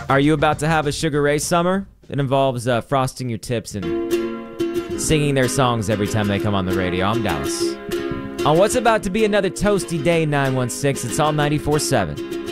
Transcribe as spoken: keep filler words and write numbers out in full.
Are you about to have a Sugar Ray summer? It involves uh, frosting your tips and singing their songs every time they come on the radio. I'm Dallas. On what's about to be another toasty day, nine one six, it's all ninety-four seven.